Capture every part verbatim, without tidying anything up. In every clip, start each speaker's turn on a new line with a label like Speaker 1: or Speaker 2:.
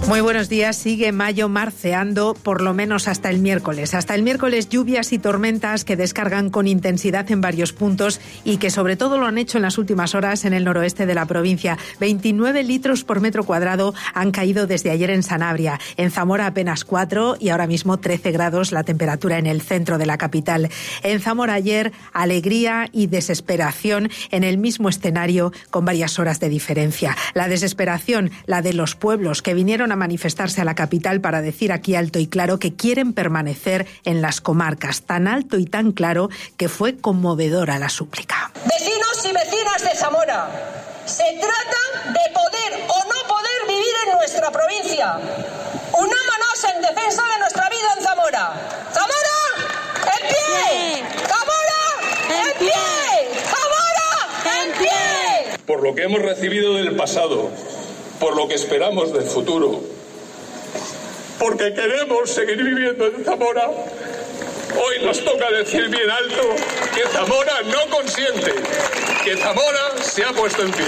Speaker 1: Muy buenos días. Sigue mayo marceando por lo menos hasta el miércoles. Hasta el miércoles lluvias y tormentas que descargan con intensidad en varios puntos y que sobre todo lo han hecho en las últimas horas en el noroeste de la provincia. veintinueve litros por metro cuadrado han caído desde ayer en Sanabria. En Zamora apenas cuatro y ahora mismo trece grados la temperatura en el centro de la capital. En Zamora ayer alegría y desesperación en el mismo escenario con varias horas de diferencia. La desesperación, la de los pueblos que vinieron a manifestarse a la capital para decir aquí alto y claro que quieren permanecer en las comarcas, tan alto y tan claro que fue conmovedora la súplica.
Speaker 2: Vecinos y vecinas de Zamora, se trata de poder o no poder vivir en nuestra provincia. Unámonos en defensa de nuestra vida en Zamora. ¡Zamora, en pie! ¡Zamora, en pie! ¡Zamora, en pie!
Speaker 3: Por lo que hemos recibido del pasado, por lo que esperamos del futuro, porque queremos seguir viviendo en Zamora, hoy nos toca decir bien alto que Zamora no consiente, que Zamora se ha puesto en pie.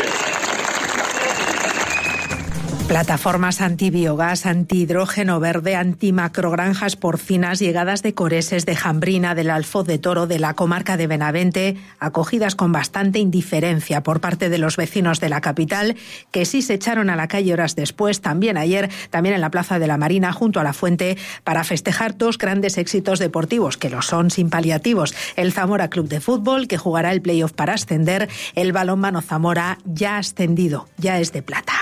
Speaker 1: Plataformas antibiogás, antihidrógeno verde, antimacrogranjas porcinas, llegadas de coreses, de Jambrina, del Alfoz de Toro, de la comarca de Benavente, acogidas con bastante indiferencia por parte de los vecinos de la capital, que sí se echaron a la calle horas después, también ayer, también en la Plaza de la Marina, junto a la Fuente, para festejar dos grandes éxitos deportivos, que lo son sin paliativos. El Zamora Club de Fútbol, que jugará el playoff para ascender, el Balonmano Zamora ya ascendido, ya es de plata.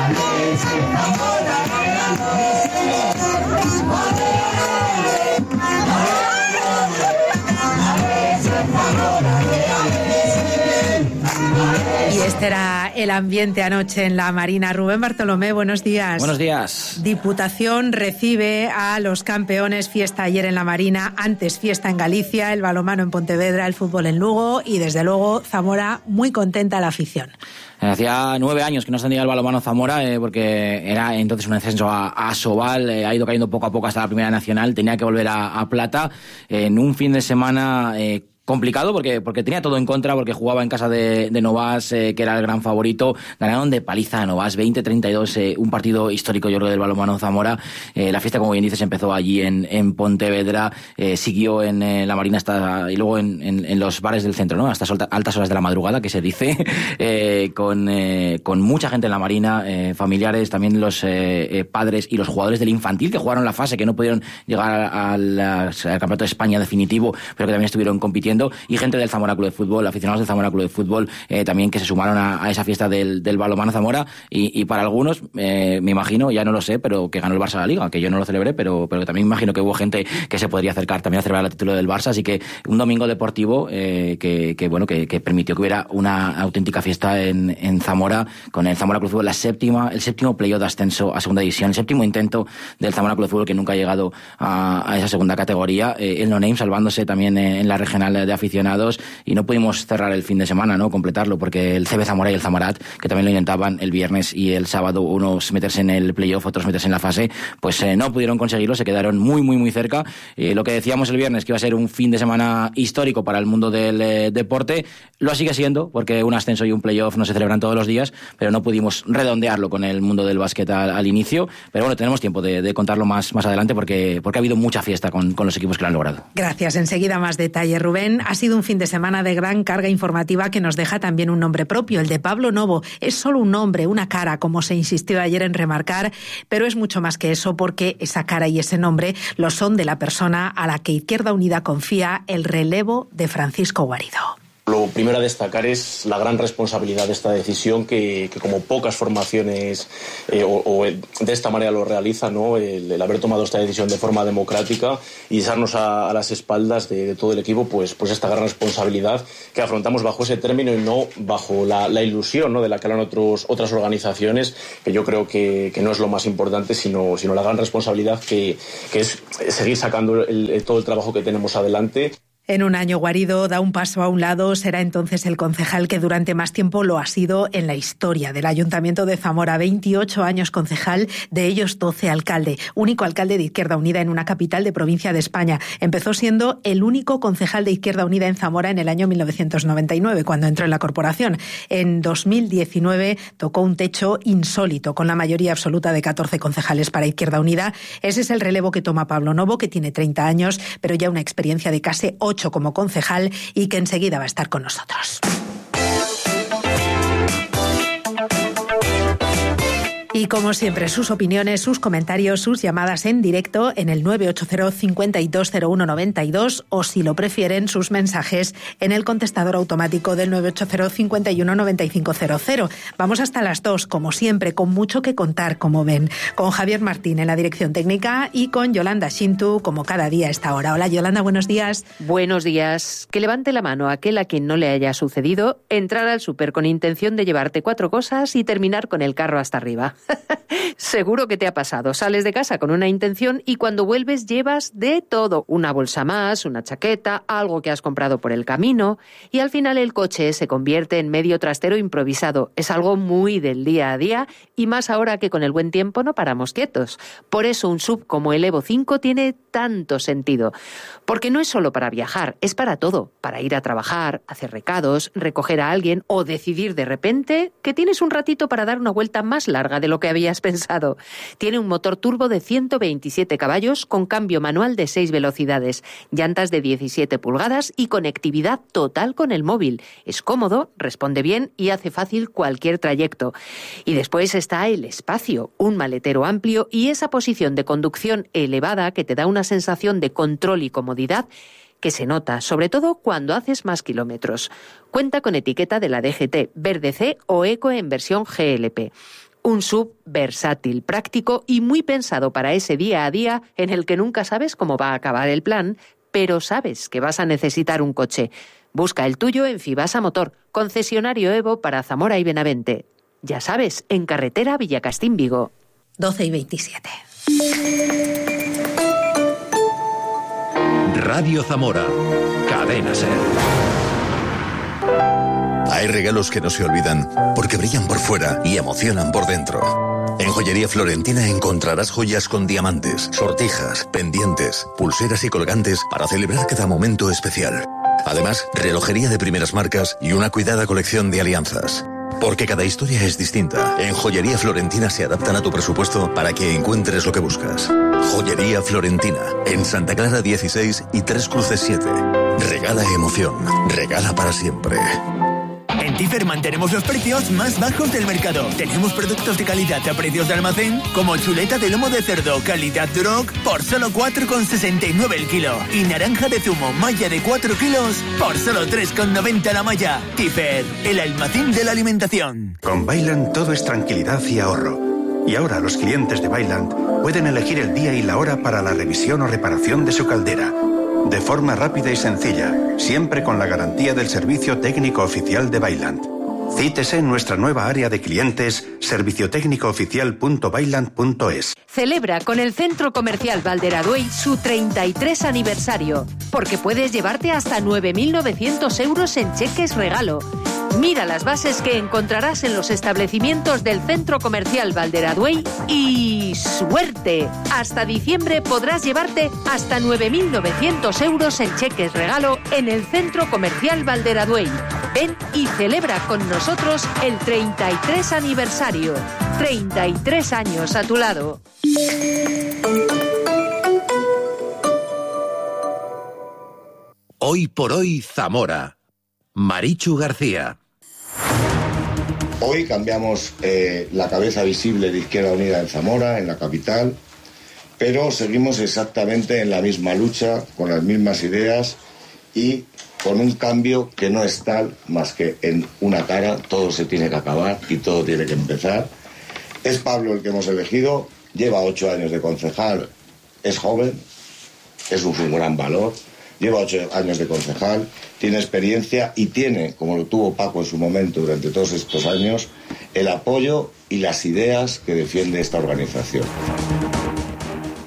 Speaker 1: Y este era el ambiente anoche en la Marina. Rubén Bartolomé, buenos días.
Speaker 4: Buenos días.
Speaker 1: Diputación recibe a los campeones, fiesta ayer en la Marina, antes fiesta en Galicia, el balonmano en Pontevedra, el fútbol en Lugo y desde luego Zamora muy contenta la afición.
Speaker 4: Hacía nueve años que no ascendía el balonmano Zamora, eh, porque era entonces un ascenso a, a Sobal, eh, ha ido cayendo poco a poco hasta la Primera Nacional, tenía que volver a, a Plata, eh, en un fin de semana eh, complicado porque porque tenía todo en contra, porque jugaba en casa de, de Novas, eh, que era el gran favorito. Ganaron de paliza a Novas, veinte treinta y dos, eh, un partido histórico, yo creo, del balonmano Zamora. Eh, la fiesta, como bien dices, empezó allí en, en Pontevedra, eh, siguió en eh, la Marina hasta, y luego en, en, en los bares del centro, ¿no? Hasta altas horas de la madrugada, que se dice, eh, con, eh, con mucha gente en la Marina, eh, familiares, también los eh, eh, padres y los jugadores del infantil que jugaron la fase, que no pudieron llegar al, al Campeonato de España definitivo, pero que también estuvieron compitiendo. Y gente del Zamora Club de Fútbol, aficionados del Zamora Club de Fútbol, eh, también que se sumaron a, a esa fiesta del, del balonmano Zamora, y, y para algunos, eh, me imagino, ya no lo sé, pero que ganó el Barça la Liga, que yo no lo celebré, pero, pero también me imagino que hubo gente que se podría acercar también a celebrar el título del Barça, así que un domingo deportivo eh, que, que bueno que, que permitió que hubiera una auténtica fiesta en, en Zamora, con el Zamora Club de Fútbol, la séptima, el séptimo playoff de ascenso a segunda división, el séptimo intento del Zamora Club de Fútbol, que nunca ha llegado a, a esa segunda categoría, eh, el No Name salvándose también eh, en la regional de aficionados, y no pudimos cerrar el fin de semana, no completarlo, porque el C B Zamora y el Zamorat, que también lo intentaban el viernes y el sábado, unos meterse en el playoff, otros meterse en la fase, pues eh, no pudieron conseguirlo, se quedaron muy muy muy cerca. Eh, lo que decíamos el viernes, que iba a ser un fin de semana histórico para el mundo del eh, deporte, lo sigue siendo, porque un ascenso y un playoff no se celebran todos los días, pero no pudimos redondearlo con el mundo del básquet al, al inicio, pero bueno, tenemos tiempo de, de contarlo más, más adelante, porque, porque ha habido mucha fiesta con, con los equipos que lo han logrado.
Speaker 1: Gracias, enseguida más detalle, Rubén. Ha sido un fin de semana de gran carga informativa que nos deja también un nombre propio, el de Pablo Novo. Es solo un nombre, una cara, como se insistió ayer en remarcar, pero es mucho más que eso, porque esa cara y ese nombre lo son de la persona a la que Izquierda Unida confía el relevo de Francisco Guarido.
Speaker 5: Lo primero a destacar es la gran responsabilidad de esta decisión, que, que como pocas formaciones eh, o, o de esta manera lo realizan, ¿no? El, el haber tomado esta decisión de forma democrática y echarnos a, a las espaldas de, de todo el equipo, pues, pues esta gran responsabilidad que afrontamos bajo ese término y no bajo la, la ilusión, ¿no? De la que hablan otros, otras organizaciones, que yo creo que, que no es lo más importante, sino, sino la gran responsabilidad que, que es seguir sacando el, el, todo el trabajo que tenemos adelante.
Speaker 1: En un año Guarido da un paso a un lado, será entonces el concejal que durante más tiempo lo ha sido en la historia del Ayuntamiento de Zamora. veintiocho años concejal, de ellos doce alcalde, único alcalde de Izquierda Unida en una capital de provincia de España. Empezó siendo el único concejal de Izquierda Unida en Zamora en el año mil novecientos noventa y nueve, cuando entró en la corporación. En dos mil diecinueve tocó un techo insólito, con la mayoría absoluta de catorce concejales para Izquierda Unida. Ese es el relevo que toma Pablo Novo, que tiene treinta años, pero ya una experiencia de casi ocho como concejal y que enseguida va a estar con nosotros. Y como siempre, sus opiniones, sus comentarios, sus llamadas en directo en el nueve ocho cero, cinco dos cero uno nueve dos o, si lo prefieren, sus mensajes en el contestador automático del nueve ocho cero, cinco uno, nueve cinco cero cero. Vamos hasta las dos, como siempre, con mucho que contar, como ven, con Javier Martín en la dirección técnica y con Yolanda Shintu, como cada día a esta hora. Hola, Yolanda, buenos días.
Speaker 6: Buenos días. Que levante la mano aquel a quien no le haya sucedido entrar al súper con intención de llevarte cuatro cosas y terminar con el carro hasta arriba. Seguro que te ha pasado. Sales de casa con una intención y cuando vuelves llevas de todo. Una bolsa más, una chaqueta, algo que has comprado por el camino y al final el coche se convierte en medio trastero improvisado. Es algo muy del día a día y más ahora que con el buen tiempo no paramos quietos. Por eso un sub como el Evo cinco tiene tanto sentido. Porque no es solo para viajar, es para todo. Para ir a trabajar, hacer recados, recoger a alguien o decidir de repente que tienes un ratito para dar una vuelta más larga de lo que habías pensado. Tiene un motor turbo de ciento veintisiete caballos con cambio manual de seis velocidades, llantas de diecisiete pulgadas y conectividad total con el móvil. Es cómodo, responde bien y hace fácil cualquier trayecto. Y después está el espacio, un maletero amplio y esa posición de conducción elevada que te da una sensación de control y comodidad que se nota, sobre todo cuando haces más kilómetros. Cuenta con etiqueta de la D G T, Verde C o Eco en versión G L P. Un sub versátil, práctico y muy pensado para ese día a día en el que nunca sabes cómo va a acabar el plan, pero sabes que vas a necesitar un coche. Busca el tuyo en Fibasa Motor, concesionario Evo para Zamora y Benavente. Ya sabes, en carretera Villacastín-Vigo.
Speaker 1: doce y veintisiete.
Speaker 7: Radio Zamora, Cadena Ser.
Speaker 8: Hay regalos que no se olvidan porque brillan por fuera y emocionan por dentro. En Joyería Florentina encontrarás joyas con diamantes, sortijas, pendientes, pulseras y colgantes para celebrar cada momento especial. Además, relojería de primeras marcas y una cuidada colección de alianzas. Porque cada historia es distinta. En Joyería Florentina se adaptan a tu presupuesto para que encuentres lo que buscas. Joyería Florentina, en Santa Clara dieciséis y Tres Cruces siete. Regala emoción, regala para siempre.
Speaker 9: En Tifer mantenemos los precios más bajos del mercado. Tenemos productos de calidad a precios de almacén, como chuleta de lomo de cerdo calidad Duroc por solo cuatro con sesenta y nueve el kilo. Y naranja de zumo malla de cuatro kilos por solo tres con noventa la malla. Tifer, el almacén de la alimentación.
Speaker 10: Con Bailand todo es tranquilidad y ahorro. Y ahora los clientes de Bailand pueden elegir el día y la hora para la revisión o reparación de su caldera. De forma rápida y sencilla, siempre con la garantía del servicio técnico oficial de Bailand. Cítese en nuestra nueva área de clientes, servicio técnico oficial punto bailand punto es.
Speaker 6: Celebra con el Centro Comercial Valderaduey su treinta y tres aniversario, porque puedes llevarte hasta nueve mil novecientos euros en cheques regalo. Mira las bases que encontrarás en los establecimientos del Centro Comercial Valderaduey y ¡suerte! Hasta diciembre podrás llevarte hasta nueve mil novecientos euros en cheques regalo en el Centro Comercial Valderaduey. Ven y celebra con nosotros el treinta y tres aniversario. treinta y tres años a tu lado.
Speaker 7: Hoy por hoy Zamora. Marichu García.
Speaker 11: Hoy cambiamos eh, la cabeza visible de Izquierda Unida en Zamora, en la capital, pero seguimos exactamente en la misma lucha, con las mismas ideas y con un cambio que no es tal más que en una cara. Todo se tiene que acabar y todo tiene que empezar. Es Pablo el que hemos elegido, lleva ocho años de concejal, es joven, es un, un gran valor. Lleva ocho años de concejal, tiene experiencia y tiene, como lo tuvo Paco en su momento durante todos estos años, el apoyo y las ideas que defiende esta organización.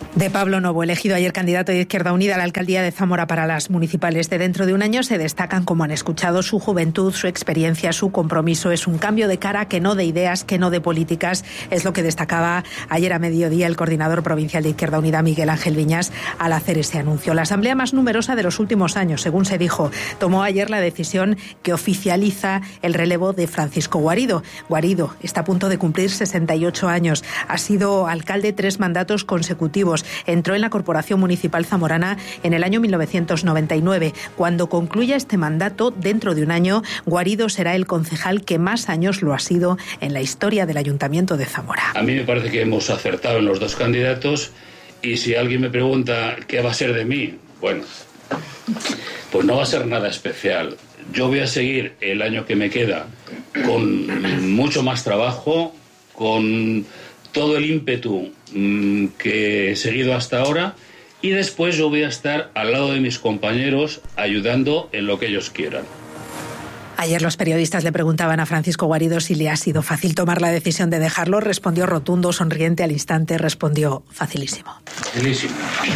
Speaker 1: De Pablo Novo, elegido ayer candidato de Izquierda Unida a la alcaldía de Zamora para las municipales de dentro de un año, se destacan, como han escuchado, su juventud, su experiencia, su compromiso. Es un cambio de cara que no de ideas, que no de políticas. Es lo que destacaba ayer a mediodía el coordinador provincial de Izquierda Unida, Miguel Ángel Viñas, al hacer ese anuncio. La asamblea más numerosa de los últimos años, según se dijo, tomó ayer la decisión que oficializa el relevo de Francisco Guarido. Guarido está a punto de cumplir sesenta y ocho años. Ha sido alcalde tres mandatos consecutivos. Entró en la Corporación Municipal Zamorana en el año mil novecientos noventa y nueve. Cuando concluya este mandato, dentro de un año, Guarido será el concejal que más años lo ha sido en la historia del Ayuntamiento de Zamora.
Speaker 12: A mí me parece que hemos acertado en los dos candidatos, y si alguien me pregunta qué va a ser de mí, bueno, pues no va a ser nada especial. Yo voy a seguir el año que me queda con mucho más trabajo, con todo el ímpetu mmm, que he seguido hasta ahora, y después yo voy a estar al lado de mis compañeros ayudando en lo que ellos quieran.
Speaker 1: Ayer los periodistas le preguntaban a Francisco Guarido si le ha sido fácil tomar la decisión de dejarlo. Respondió rotundo, sonriente al instante, respondió facilísimo.
Speaker 12: Facilísimo.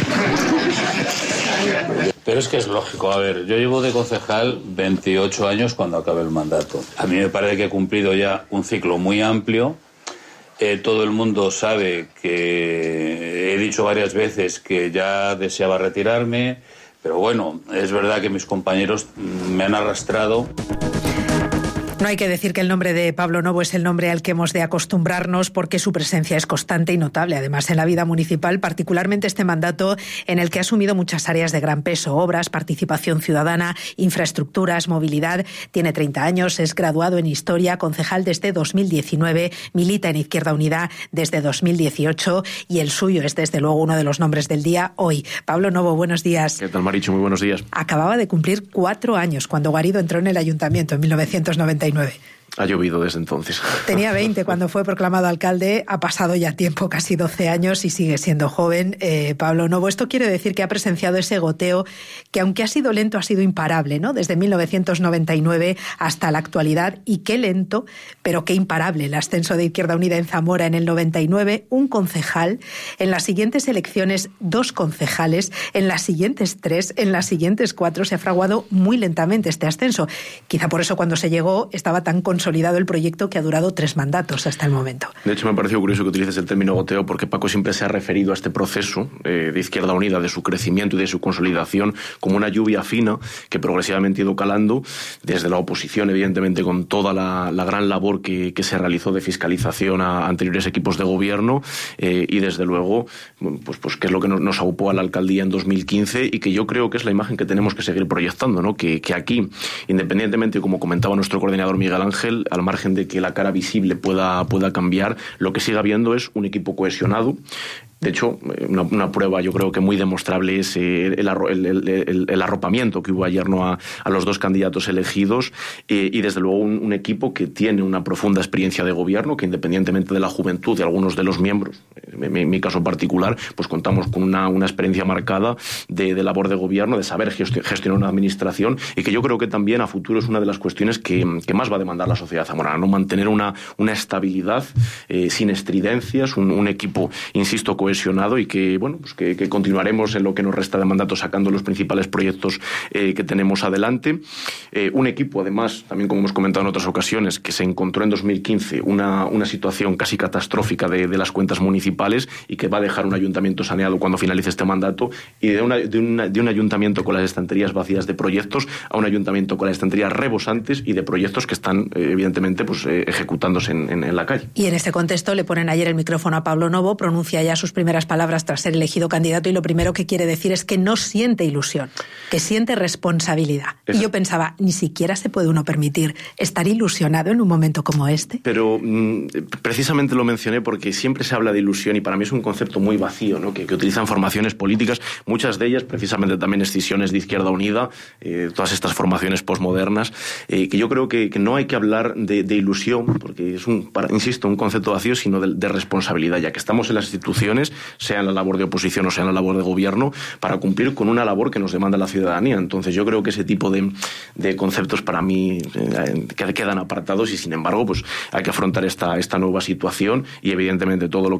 Speaker 12: Pero es que es lógico, a ver, yo llevo de concejal veintiocho años cuando acabe el mandato. A mí me parece que he cumplido ya un ciclo muy amplio. Eh, todo el mundo sabe que he dicho varias veces que ya deseaba retirarme, pero bueno, es verdad que mis compañeros me han arrastrado.
Speaker 1: No hay que decir que el nombre de Pablo Novo es el nombre al que hemos de acostumbrarnos, porque su presencia es constante y notable, además, en la vida municipal, particularmente este mandato en el que ha asumido muchas áreas de gran peso: obras, participación ciudadana, infraestructuras, movilidad. Tiene treinta años, es graduado en Historia, concejal desde dos mil diecinueve, milita en Izquierda Unida desde dos mil dieciocho, y el suyo es desde luego uno de los nombres del día hoy. Pablo Novo, buenos días.
Speaker 13: ¿Qué tal, Marichu? Muy buenos días.
Speaker 1: Acababa de cumplir cuatro años cuando Guarido entró en el Ayuntamiento en mil novecientos noventa y nueve.
Speaker 13: Ha llovido desde entonces.
Speaker 1: Tenía veinte cuando fue proclamado alcalde, ha pasado ya tiempo, casi doce años, y sigue siendo joven. Eh, Pablo Novo, esto quiere decir que ha presenciado ese goteo que, aunque ha sido lento, ha sido imparable, ¿no? Desde mil novecientos noventa y nueve hasta la actualidad, y qué lento, pero qué imparable el ascenso de Izquierda Unida en Zamora en el noventa y nueve, un concejal, en las siguientes elecciones dos concejales, en las siguientes tres, en las siguientes cuatro. Se ha fraguado muy lentamente este ascenso. Quizá por eso cuando se llegó estaba tan consolidado el proyecto que ha durado tres mandatos hasta el momento.
Speaker 13: De hecho, me ha parecido curioso que utilices el término goteo, porque Paco siempre se ha referido a este proceso eh, de Izquierda Unida, de su crecimiento y de su consolidación, como una lluvia fina que progresivamente ha ido calando desde la oposición, evidentemente, con toda la, la gran labor que, que se realizó de fiscalización a anteriores equipos de gobierno, eh, y desde luego, pues, pues que es lo que nos, nos aupó a la alcaldía en dos mil quince, y que yo creo que es la imagen que tenemos que seguir proyectando, ¿no? Que, que aquí, independientemente, como comentaba nuestro coordinador Miguel Ángel, al margen de que la cara visible pueda, pueda cambiar, lo que sigue habiendo es un equipo cohesionado. De hecho, una, una prueba yo creo que muy demostrable es eh, el, el, el, el arropamiento que hubo ayer, ¿no? a, a los dos candidatos elegidos, eh, y desde luego un, un equipo que tiene una profunda experiencia de gobierno, que independientemente de la juventud de algunos de los miembros, en, en mi caso particular, pues contamos con una, una experiencia marcada de, de labor de gobierno, de saber gestionar una administración, y que yo creo que también a futuro es una de las cuestiones que, que más va a demandar la sociedad zamorana, ¿no? Mantener una, una estabilidad eh, sin estridencias, un, un equipo, insisto, cohesionado, y que, bueno, pues que, que continuaremos en lo que nos resta de mandato sacando los principales proyectos eh, que tenemos adelante. Eh, un equipo, además, también como hemos comentado en otras ocasiones, que se encontró en dos mil quince una, una situación casi catastrófica de, de las cuentas municipales, y que va a dejar un ayuntamiento saneado cuando finalice este mandato, y de, una, de, una, de un ayuntamiento con las estanterías vacías de proyectos a un ayuntamiento con las estanterías rebosantes y de proyectos que están, eh, evidentemente, pues eh, ejecutándose en, en, en la calle.
Speaker 1: Y en este contexto le ponen ayer el micrófono a Pablo Novo, pronuncia ya sus primeras palabras tras ser elegido candidato, y lo primero que quiere decir es que no siente ilusión, que siente responsabilidad. Eso. Y yo pensaba, ni siquiera se puede uno permitir estar ilusionado en un momento como este.
Speaker 13: Pero mmm, precisamente lo mencioné porque siempre se habla de ilusión, y para mí es un concepto muy vacío, ¿no? que, que utilizan formaciones políticas, muchas de ellas precisamente también escisiones de Izquierda Unida, eh, todas estas formaciones posmodernas, eh, que yo creo que, que no hay que hablar de, de ilusión, porque es un, para, insisto, un concepto vacío, sino de, de responsabilidad, ya que estamos en las instituciones, sea en la labor de oposición o sea en la labor de gobierno, para cumplir con una labor que nos demanda la ciudadanía. Entonces yo creo que ese tipo de, de conceptos para mí eh, quedan apartados, y sin embargo pues hay que afrontar esta, esta nueva situación, y evidentemente todo lo que nos queda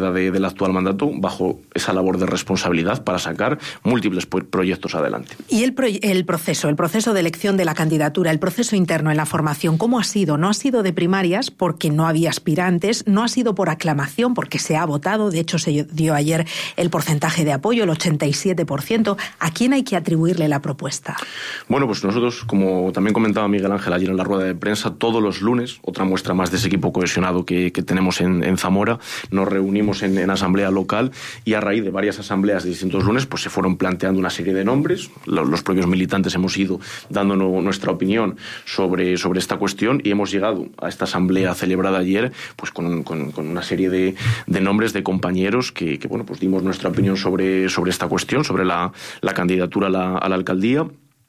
Speaker 13: izquierda de, del actual mandato bajo esa labor de responsabilidad para sacar múltiples proyectos adelante.
Speaker 1: Y el, pro el proceso, el proceso de elección de la candidatura, el proceso interno en la formación, ¿cómo ha sido? No ha sido de primarias porque no había aspirantes, no ha sido por aclamación porque se ha votado, de hecho se dio ayer el porcentaje de apoyo, el ochenta y siete por ciento. ¿A quién hay que atribuirle la propuesta?
Speaker 13: Bueno, pues nosotros, como también comentaba Miguel Ángel ayer en la rueda de prensa, todos los lunes, otra muestra más de ese equipo cohesionado que, que tenemos en, en Zamora, nos reunimos en, en asamblea local y a raíz de varias asambleas de distintos lunes pues se fueron planteando una serie de nombres. Los, los propios militantes hemos ido dando no, nuestra opinión sobre, sobre esta cuestión y hemos llegado a esta asamblea celebrada ayer pues con, con, con una serie de, de nombres de compañeros que, que bueno, pues dimos nuestra opinión sobre, sobre esta cuestión, sobre la, la candidatura a la, a la alcaldía.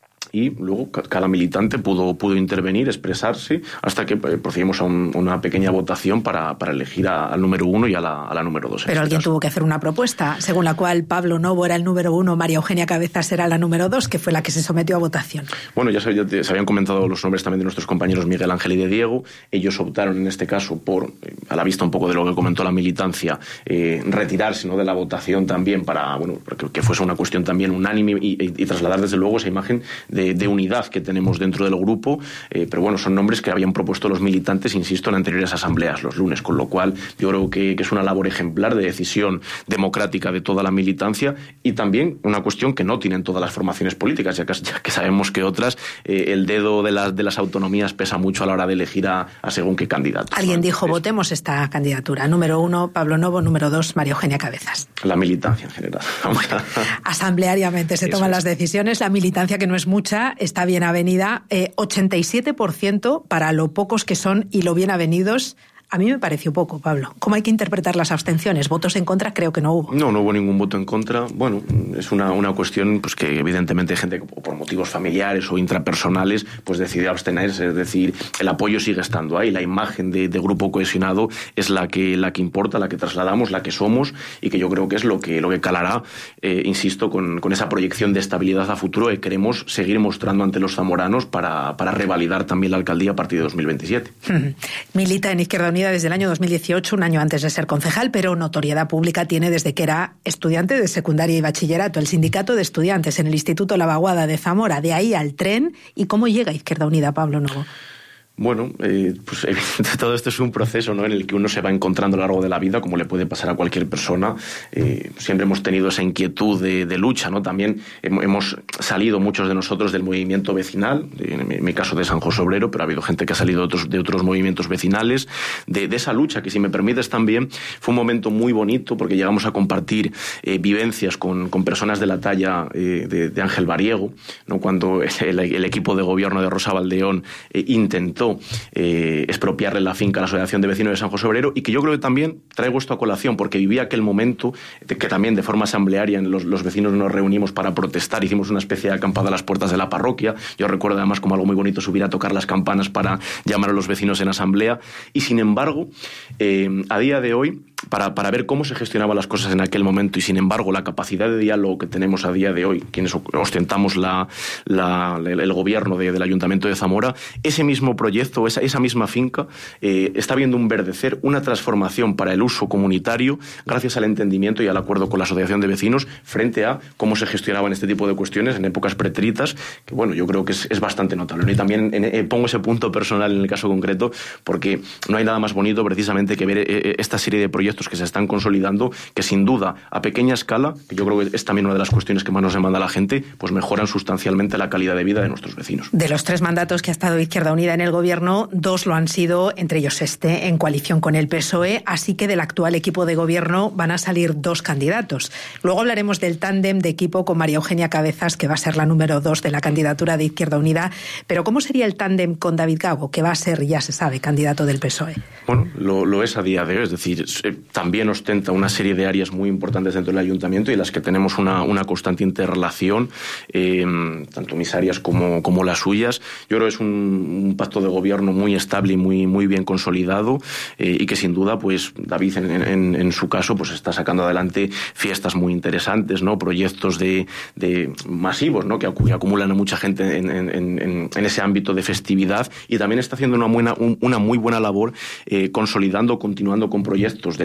Speaker 13: Y luego cada militante pudo, pudo intervenir, expresarse, hasta que procedimos a un, una pequeña votación para, para elegir a, al número uno y a la, a la número dos.
Speaker 1: Pero alguien tuvo que hacer una propuesta, según la cual Pablo Novo era el número uno, María Eugenia Cabezas era la número dos, que fue la que se sometió a votación.
Speaker 13: Bueno, ya se, ya se habían comentado los nombres también de nuestros compañeros Miguel Ángel y de Diego. Ellos optaron en este caso por, a la vista un poco de lo que comentó la militancia, eh, retirarse, ¿no?, de la votación también para, bueno, que, que fuese una cuestión también unánime y, y, y trasladar desde luego esa imagen de De, de unidad que tenemos dentro del grupo, eh, pero bueno, son nombres que habían propuesto los militantes, insisto, en anteriores asambleas los lunes, con lo cual yo creo que, que es una labor ejemplar de decisión democrática de toda la militancia y también una cuestión que no tienen todas las formaciones políticas, ya que, ya que sabemos que otras, eh, el dedo de las, de las autonomías pesa mucho a la hora de elegir a, a según qué candidato.
Speaker 1: Alguien
Speaker 13: ¿no?
Speaker 1: dijo,
Speaker 13: Entonces,
Speaker 1: votemos esta candidatura. Número uno, Pablo Novo. Número dos, María Eugenia Cabezas.
Speaker 13: La militancia en general.
Speaker 1: Asambleariamente se toman las decisiones. La militancia, que no es mucha, está bien avenida, eh, ochenta y siete por ciento para lo pocos que son y lo bien avenidos. A mí me pareció poco, Pablo. ¿Cómo hay que interpretar las abstenciones? ¿Votos en contra? Creo que no hubo.
Speaker 13: No, no hubo ningún voto en contra. Bueno, es una, una cuestión pues que evidentemente hay gente que por motivos familiares o intrapersonales pues decide abstenerse. Es decir, el apoyo sigue estando ahí. La imagen de, de grupo cohesionado es la que, la que importa, la que trasladamos, la que somos y que yo creo que es lo que, lo que calará, eh, insisto, con, con esa proyección de estabilidad a futuro que queremos seguir mostrando ante los zamoranos para, para revalidar también la alcaldía a partir de dos mil veintisiete.
Speaker 1: Milita en Izquierda Unida desde el año dos mil dieciocho, un año antes de ser concejal, pero notoriedad pública tiene desde que era estudiante de secundaria y bachillerato, el sindicato de estudiantes en el Instituto La Vaguada de Zamora, de ahí al tren. ¿Y cómo llega Izquierda Unida, Pablo Novo?
Speaker 13: Bueno, eh, pues evidentemente todo esto es un proceso, ¿no?, en el que uno se va encontrando a lo largo de la vida, como le puede pasar a cualquier persona. Eh, siempre hemos tenido esa inquietud de, de lucha, ¿no? También hemos salido muchos de nosotros del movimiento vecinal, en mi, en mi caso de San José Obrero, pero ha habido gente que ha salido de otros, de otros movimientos vecinales, de, de esa lucha que, si me permites también, fue un momento muy bonito porque llegamos a compartir eh, vivencias con, con personas de la talla eh, de, de Ángel Bariego, ¿no?, cuando el, el equipo de gobierno de Rosa Valdeón eh, intentó Eh, expropiarle la finca a la Asociación de Vecinos de San José Obrero, y que yo creo que también traigo esto a colación porque viví aquel momento de que también de forma asamblearia los, los vecinos nos reunimos para protestar, hicimos una especie de acampada a las puertas de la parroquia. Yo recuerdo además como algo muy bonito subir a tocar las campanas para llamar a los vecinos en asamblea, y sin embargo eh, a día de hoy, para, para ver cómo se gestionaban las cosas en aquel momento, y sin embargo la capacidad de diálogo que tenemos a día de hoy, quienes ostentamos la, la, el gobierno de, del Ayuntamiento de Zamora, ese mismo proyecto, esa, esa misma finca eh, está viendo un verdecer, una transformación para el uso comunitario gracias al entendimiento y al acuerdo con la Asociación de Vecinos frente a cómo se gestionaban este tipo de cuestiones en épocas pretéritas, que bueno, yo creo que es, es bastante notable, ¿no? Y también en, eh, pongo ese punto personal en el caso concreto porque no hay nada más bonito precisamente que ver eh, esta serie de proyectos que se están consolidando, que sin duda a pequeña escala, que yo creo que es también una de las cuestiones que más nos demanda la gente, pues mejoran sustancialmente la calidad de vida de nuestros vecinos.
Speaker 1: De los tres mandatos que ha estado Izquierda Unida en el gobierno, dos lo han sido, entre ellos este, en coalición con el P S O E, así que del actual equipo de gobierno van a salir dos candidatos. Luego hablaremos del tándem de equipo con María Eugenia Cabezas, que va a ser la número dos de la candidatura de Izquierda Unida, pero ¿cómo sería el tándem con David Gago, que va a ser, ya se sabe, candidato del P S O E?
Speaker 13: Bueno, lo, lo es a día de hoy, es decir, también ostenta una serie de áreas muy importantes dentro del ayuntamiento y en las que tenemos una, una constante interrelación, eh, tanto mis áreas como, como las suyas. Yo creo que es un, un pacto de gobierno muy estable y muy, muy bien consolidado, eh, y que sin duda, pues David en, en, en su caso, pues está sacando adelante fiestas muy interesantes, ¿no?, proyectos de, de masivos, ¿no?, que acumulan a mucha gente en, en, en, en ese ámbito de festividad, y también está haciendo una, buena, un, una muy buena labor eh, consolidando, continuando con proyectos del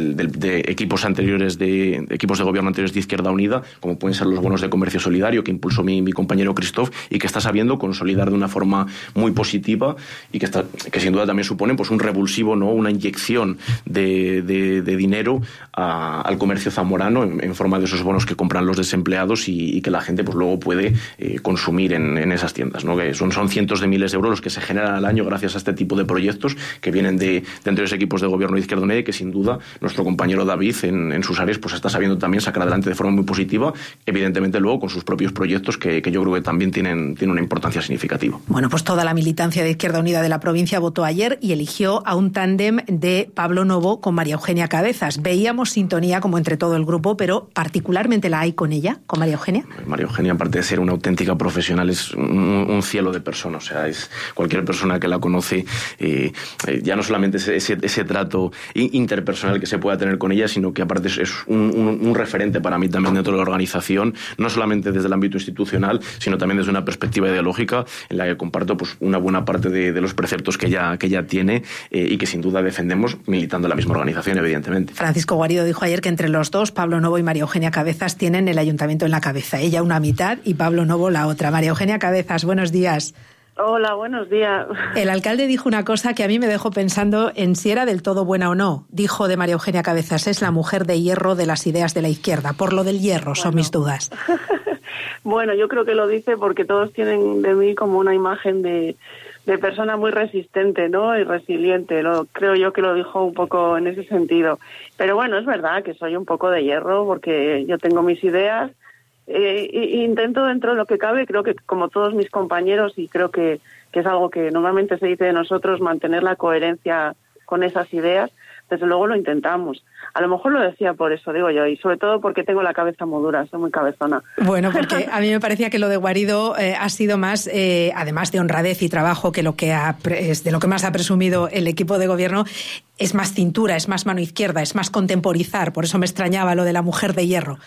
Speaker 13: del, del, de equipos anteriores de, de equipos de gobierno anteriores de Izquierda Unida, como pueden ser los bonos de comercio solidario que impulsó mi, mi compañero Christoph y que está sabiendo consolidar de una forma muy positiva y que, está, que sin duda también suponen pues un revulsivo, ¿no? Una inyección de, de, de dinero a, al comercio zamorano en, en forma de esos bonos que compran los desempleados y, y que la gente pues luego puede eh, consumir en, en esas tiendas, ¿no? Que son, son cientos de miles de euros los que se generan al año gracias a este tipo de proyectos que vienen de, de anteriores equipos de gobierno de Izquierda Unida y que sin duda nuestro compañero David en, en sus áreas pues está sabiendo también sacar adelante de forma muy positiva, evidentemente luego con sus propios proyectos que, que yo creo que también tienen, tienen una importancia significativa.
Speaker 1: Bueno, pues toda la militancia de Izquierda Unida de la provincia votó ayer y eligió a un tándem de Pablo Novo con María Eugenia Cabezas. Veíamos sintonía como entre todo el grupo, pero particularmente la hay con ella, con María Eugenia.
Speaker 13: María Eugenia, aparte de ser una auténtica profesional, es un, un cielo de persona. O sea, es cualquier persona que la conoce, eh, eh, ya no solamente ese, ese, ese trato interpersonal que se pueda tener con ella, sino que aparte es, es un, un, un referente para mí también dentro de la organización, no solamente desde el ámbito institucional, sino también desde una perspectiva ideológica en la que comparto pues una buena parte de, de los preceptos que ella, que ella tiene eh, y que sin duda defendemos militando en la misma organización, evidentemente.
Speaker 1: Francisco Guarido dijo ayer que entre los dos, Pablo Novo y María Eugenia Cabezas, tienen el ayuntamiento en la cabeza. Ella una mitad y Pablo Novo la otra. María Eugenia Cabezas, buenos días.
Speaker 14: Hola, buenos días.
Speaker 1: El alcalde dijo una cosa que a mí me dejó pensando en si era del todo buena o no. Dijo de María Eugenia Cabezas, es la mujer de hierro de las ideas de la izquierda. Por lo del hierro, bueno, son mis dudas.
Speaker 14: Bueno, yo creo que lo dice porque todos tienen de mí como una imagen de, de persona muy resistente, ¿no? Y resiliente. Lo, creo yo que lo dijo un poco en ese sentido. Pero bueno, es verdad que soy un poco de hierro porque yo tengo mis ideas. Eh, e intento dentro de lo que cabe, creo que como todos mis compañeros, y creo que, que es algo que normalmente se dice de nosotros, mantener la coherencia con esas ideas, desde luego lo intentamos. A lo mejor lo decía por eso, digo yo, y sobre todo porque tengo la cabeza muy dura, soy muy cabezona.
Speaker 1: Bueno, porque a mí me parecía que lo de Guarido eh, ha sido más, eh, además de honradez y trabajo, que lo que ha, es de lo que más ha presumido el equipo de gobierno, es más cintura, es más mano izquierda, es más contemporizar, por eso me extrañaba lo de la mujer de hierro.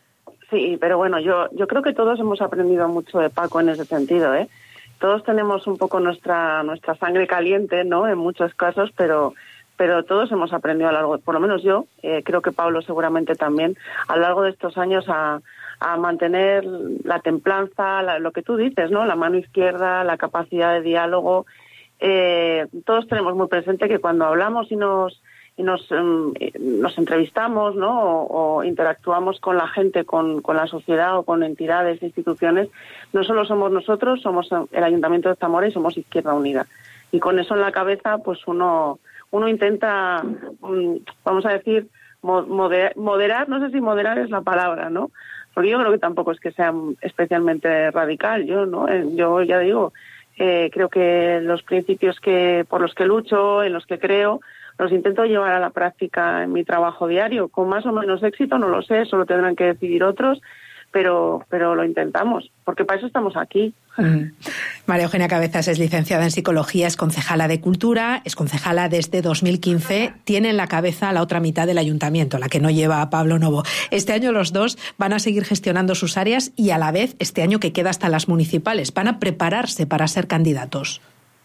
Speaker 14: Sí, pero bueno, yo yo creo que todos hemos aprendido mucho de Paco en ese sentido, ¿eh? Todos tenemos un poco nuestra nuestra sangre caliente, ¿no? En muchos casos, pero pero todos hemos aprendido a lo largo, por lo menos yo, eh, creo que Pablo seguramente también, a lo largo de estos años a, a mantener la templanza, la, lo que tú dices, ¿no? La mano izquierda, la capacidad de diálogo. Eh, todos tenemos muy presente que cuando hablamos y nos y nos um, nos entrevistamos, ¿no? O, o interactuamos con la gente, con, con la sociedad o con entidades, instituciones, no solo somos nosotros, somos el Ayuntamiento de Zamora y somos Izquierda Unida. Y con eso en la cabeza, pues uno uno intenta, um, vamos a decir, moderar, moderar, no sé si moderar es la palabra, ¿no? Porque yo creo que tampoco es que sea especialmente radical, yo, ¿no? Yo ya digo, eh, creo que los principios que por los que lucho, en los que creo, los intento llevar a la práctica en mi trabajo diario, con más o menos éxito, no lo sé, eso lo tendrán que decidir otros, pero pero lo intentamos, porque para eso estamos aquí.
Speaker 1: Mm. María Eugenia Cabezas es licenciada en Psicología, es concejala de Cultura, es concejala desde dos mil quince, tiene en la cabeza la otra mitad del ayuntamiento, la que no lleva a Pablo Novo. Este año los dos van a seguir gestionando sus áreas y a la vez, este año que queda hasta las municipales, van a prepararse para ser candidatos.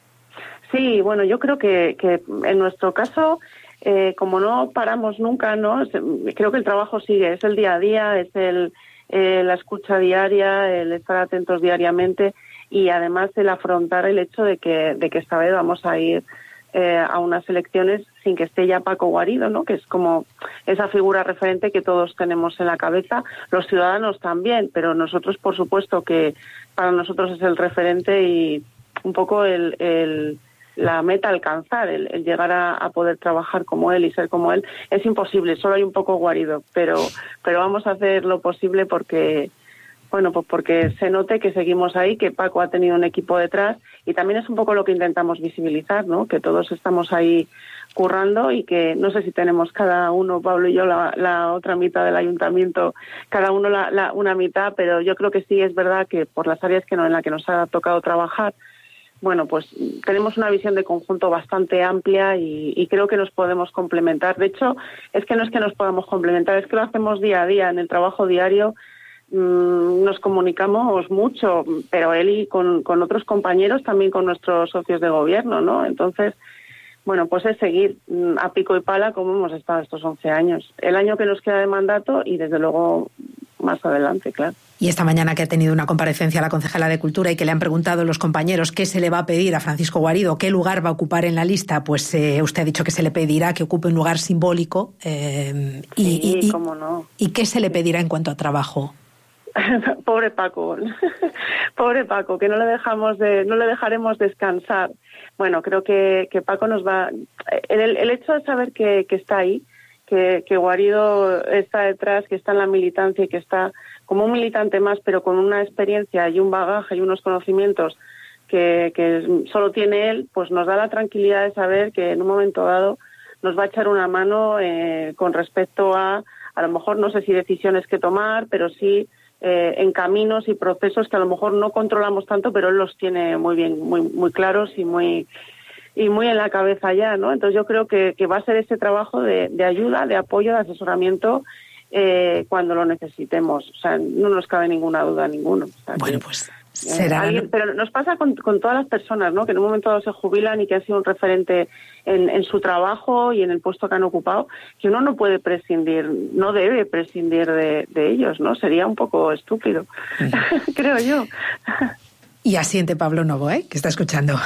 Speaker 14: Sí, bueno, yo creo que, que en nuestro caso, eh, como no paramos nunca, ¿no? Creo que el trabajo sigue, es el día a día, es el eh, la escucha diaria, el estar atentos diariamente y además el afrontar el hecho de que de que esta vez vamos a ir eh, a unas elecciones sin que esté ya Paco Guarido, ¿no? Que es como esa figura referente que todos tenemos en la cabeza, los ciudadanos también, pero nosotros, por supuesto, que para nosotros es el referente y un poco el, el la meta a alcanzar, el, el llegar a, a poder trabajar como él y ser como él, es imposible, solo hay un poco Guarido, pero pero vamos a hacer lo posible porque, bueno, pues porque se note que seguimos ahí, que Paco ha tenido un equipo detrás y también es un poco lo que intentamos visibilizar, ¿no? Que todos estamos ahí currando y que no sé si tenemos cada uno, Pablo y yo, la, la otra mitad del ayuntamiento, cada uno la, la, una mitad, pero yo creo que sí es verdad que por las áreas que no, en las que nos ha tocado trabajar, bueno, pues tenemos una visión de conjunto bastante amplia y, y creo que nos podemos complementar. De hecho, es que no es que nos podamos complementar, es que lo hacemos día a día en el trabajo diario. Mmm, nos comunicamos mucho, pero él y con, con otros compañeros, también con nuestros socios de gobierno, ¿no? Entonces, bueno, pues es seguir a pico y pala como hemos estado estos once años. El año que nos queda de mandato y desde luego más adelante, claro.
Speaker 1: Y esta mañana que ha tenido una comparecencia la concejala de Cultura y que le han preguntado los compañeros qué se le va a pedir a Francisco Guarido, qué lugar va a ocupar en la lista, pues eh, usted ha dicho que se le pedirá que ocupe un lugar simbólico. Eh, y,
Speaker 14: sí,
Speaker 1: y,
Speaker 14: cómo no.
Speaker 1: ¿Y qué se le pedirá en cuanto a trabajo?
Speaker 14: Pobre Paco, pobre Paco, que no le dejamos de, no le dejaremos descansar. Bueno, creo que, que Paco nos va... El, el hecho de saber que, que está ahí, que, que Guarido está detrás, que está en la militancia y que está como un militante más, pero con una experiencia y un bagaje y unos conocimientos que, que solo tiene él, pues nos da la tranquilidad de saber que en un momento dado nos va a echar una mano eh, con respecto a, a lo mejor no sé si decisiones que tomar, pero sí eh, en caminos y procesos que a lo mejor no controlamos tanto, pero él los tiene muy bien, muy, muy claros y muy... y muy en la cabeza ya, ¿no? Entonces yo creo que, que va a ser ese trabajo de, de ayuda, de apoyo, de asesoramiento eh, cuando lo necesitemos. O sea, no nos cabe ninguna duda, ninguno. O sea,
Speaker 1: bueno,
Speaker 14: que,
Speaker 1: pues
Speaker 14: eh,
Speaker 1: será...
Speaker 14: alguien, pero nos pasa con, con todas las personas, ¿no? Que en un momento dado se jubilan y que han sido un referente en, en su trabajo y en el puesto que han ocupado, que uno no puede prescindir, no debe prescindir de, de ellos, ¿no? Sería un poco estúpido, mm. creo yo.
Speaker 1: Y asiente Pablo Novo, ¿eh? Que está escuchando.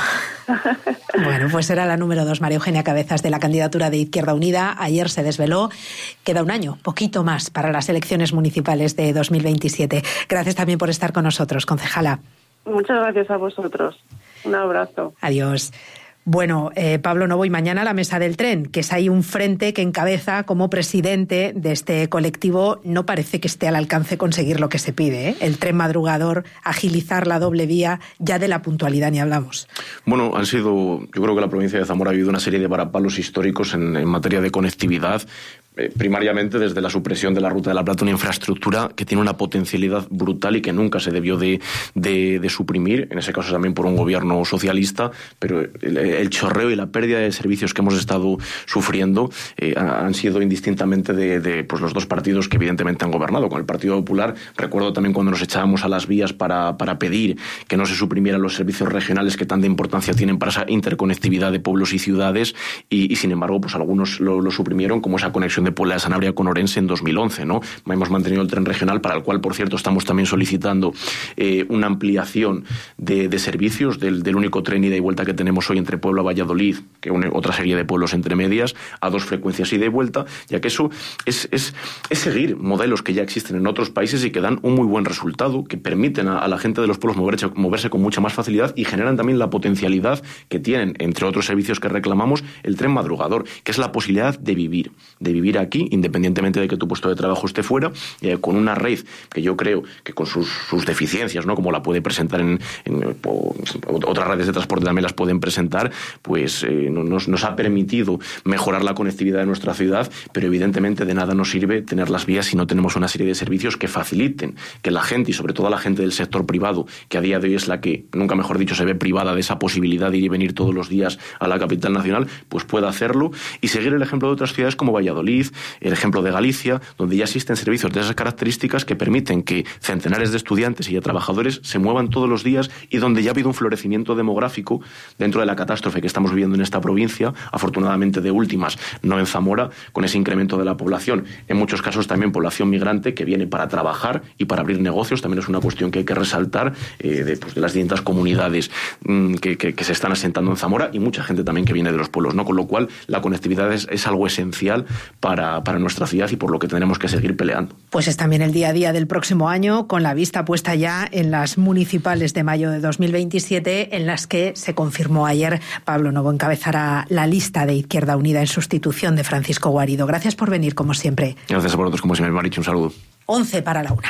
Speaker 1: Bueno, pues era la número dos, María Eugenia Cabezas, de la candidatura de Izquierda Unida. Ayer se desveló. Queda un año, poquito más, para las elecciones municipales de dos mil veintisiete. Gracias también por estar con nosotros, concejala.
Speaker 14: Muchas gracias a vosotros. Un abrazo.
Speaker 1: Adiós. Bueno, eh, Pablo Novo, y mañana la mesa del tren, que es ahí un frente que encabeza como presidente de este colectivo. No parece que esté al alcance conseguir lo que se pide, ¿eh? El tren madrugador, agilizar la doble vía, ya de la puntualidad ni hablamos.
Speaker 13: Bueno, han sido, yo creo que la provincia de Zamora ha vivido una serie de varapalos históricos en, en materia de conectividad. Eh, primariamente desde la supresión de la Ruta de la Plata, una infraestructura que tiene una potencialidad brutal y que nunca se debió de, de, de suprimir, en ese caso también por un gobierno socialista, pero el, el chorreo y la pérdida de servicios que hemos estado sufriendo eh, han sido indistintamente de, de pues, los dos partidos que evidentemente han gobernado. Con el Partido Popular, recuerdo también cuando nos echábamos a las vías para, para pedir que no se suprimieran los servicios regionales que tanta importancia tienen para esa interconectividad de pueblos y ciudades, y, y sin embargo pues algunos lo, lo suprimieron, como esa conexión de Puebla de Sanabria con Orense en dos mil once, ¿no? Hemos mantenido el tren regional, para el cual, por cierto, estamos también solicitando eh, una ampliación de, de servicios del, del único tren ida y vuelta que tenemos hoy entre Puebla y Valladolid, que une otra serie de pueblos entre medias, a dos frecuencias ida y vuelta, ya que eso es, es, es seguir modelos que ya existen en otros países y que dan un muy buen resultado, que permiten a, a la gente de los pueblos moverse, moverse con mucha más facilidad y generan también la potencialidad que tienen, entre otros servicios que reclamamos, el tren madrugador, que es la posibilidad de vivir, de vivir aquí, independientemente de que tu puesto de trabajo esté fuera, eh, con una red que yo creo que con sus, sus deficiencias, ¿no? Como la puede presentar en, en po, otras redes de transporte también las pueden presentar, pues eh, nos, nos ha permitido mejorar la conectividad de nuestra ciudad, pero evidentemente de nada nos sirve tener las vías si no tenemos una serie de servicios que faciliten que la gente, y sobre todo la gente del sector privado, que a día de hoy es la que, nunca mejor dicho, se ve privada de esa posibilidad de ir y venir todos los días a la capital nacional, pues pueda hacerlo y seguir el ejemplo de otras ciudades como Valladolid, el ejemplo de Galicia, donde ya existen servicios de esas características que permiten que centenares de estudiantes y de trabajadores se muevan todos los días, y donde ya ha habido un florecimiento demográfico dentro de la catástrofe que estamos viviendo en esta provincia, afortunadamente de últimas, no en Zamora, con ese incremento de la población, en muchos casos también población migrante que viene para trabajar y para abrir negocios. También es una cuestión que hay que resaltar, eh, de, pues, de las distintas comunidades mmm, que, que, que se están asentando en Zamora, y mucha gente también que viene de los pueblos, ¿no? Con lo cual la conectividad es, es algo esencial para, para nuestra ciudad y por lo que tendremos que seguir peleando.
Speaker 1: Pues es también el día a día del próximo año, con la vista puesta ya en las municipales de mayo de dos mil veintisiete, en las que se confirmó ayer Pablo Novo encabezará la lista de Izquierda Unida en sustitución de Francisco Guarido. Gracias por venir, como siempre.
Speaker 13: Gracias a vosotros, como siempre, Marichu, un saludo.
Speaker 1: once para la una.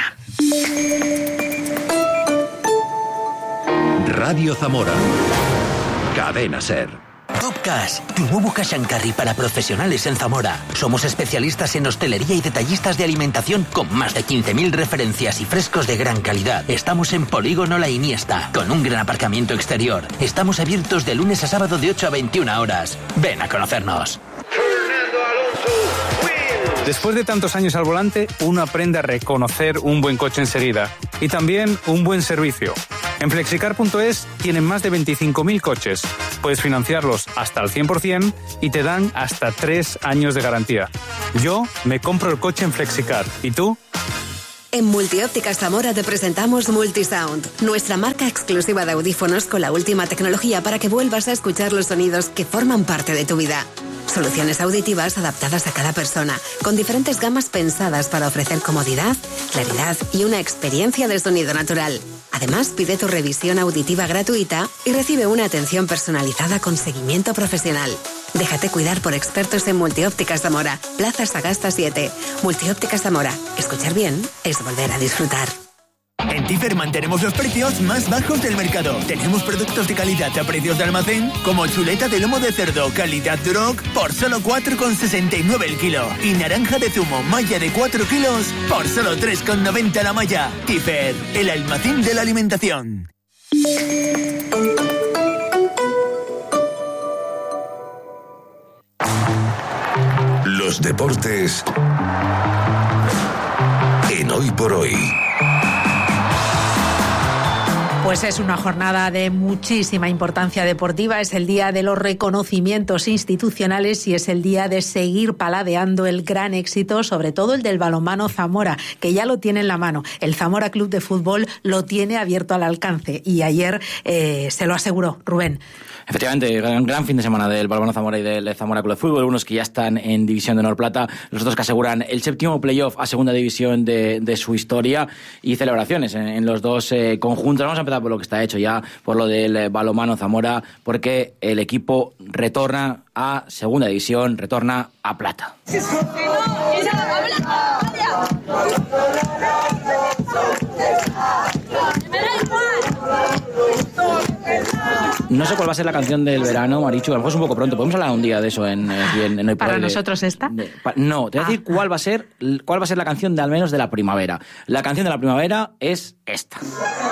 Speaker 7: Radio Zamora. Cadena SER.
Speaker 15: Top Cash, tu nuevo cash and carry para profesionales en Zamora. Somos especialistas en hostelería y detallistas de alimentación con más de quince mil referencias y frescos de gran calidad. Estamos en Polígono La Iniesta, con un gran aparcamiento exterior. Estamos abiertos de lunes a sábado de ocho a veintiuna horas. Ven a conocernos.
Speaker 16: Después de tantos años al volante, uno aprende a reconocer un buen coche enseguida y también un buen servicio. En flexicar punto es tienen más de veinticinco mil coches. Puedes financiarlos hasta al cien por ciento y te dan hasta tres años de garantía. Yo me compro el coche en Flexicar. ¿Y tú?
Speaker 17: En Multiópticas Zamora te presentamos Multisound, nuestra marca exclusiva de audífonos con la última tecnología para que vuelvas a escuchar los sonidos que forman parte de tu vida. Soluciones auditivas adaptadas a cada persona, con diferentes gamas pensadas para ofrecer comodidad, claridad y una experiencia de sonido natural. Además, pide tu revisión auditiva gratuita y recibe una atención personalizada con seguimiento profesional. Déjate cuidar por expertos en Multiópticas Zamora, Plaza Sagasta siete. Multiópticas Zamora. Escuchar bien es volver a disfrutar.
Speaker 9: En Tifer mantenemos los precios más bajos del mercado. Tenemos productos de calidad a precios de almacén, como chuleta de lomo de cerdo calidad Duroc por solo cuatro con sesenta y nueve el kilo. Y naranja de zumo malla de cuatro kilos por solo tres con noventa la malla. Tifer, el almacén de la alimentación.
Speaker 7: Los deportes en Hoy por Hoy.
Speaker 1: Pues es una jornada de muchísima importancia deportiva, es el día de los reconocimientos institucionales y es el día de seguir paladeando el gran éxito, sobre todo el del balonmano Zamora, que ya lo tiene en la mano. El Zamora Club de Fútbol lo tiene abierto al alcance y ayer eh, se lo aseguró Rubén.
Speaker 4: Efectivamente, gran, gran fin de semana del balonmano Zamora y del Zamora Club de Fútbol, unos que ya están en División de Honor Plata, los otros que aseguran el séptimo playoff a segunda división de, de su historia y celebraciones en, en los dos eh, conjuntos. Vamos a empezar por lo que está hecho ya, por lo del balonmano Zamora, porque el equipo retorna a segunda división, retorna a plata. No sé cuál va a ser la canción del verano, Marichu, a lo mejor es un poco pronto, podemos hablar un día de eso en, en, en Hoy por
Speaker 1: ¿Para
Speaker 4: Hoy de,
Speaker 1: nosotros esta?
Speaker 4: De, pa, no, te voy a decir ah. cuál va a ser cuál va a ser la canción de al menos de la primavera. La canción de la primavera es esta.